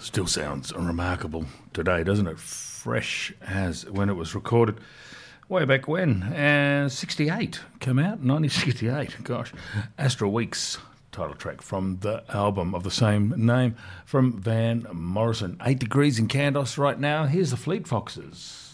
Still sounds remarkable today, doesn't it? Fresh as when it was recorded way back when. 68 came out, 1968. Gosh. Astral Weeks title track from the album of the same name from Van Morrison. 8 degrees in Kandos right now. Here's the Fleet Foxes.